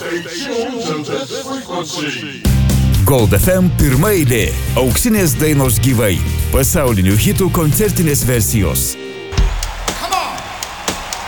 Gold FM pirma eilė. Auksinės dainos gyvai. Pasaulinių hitų koncertinės versijos.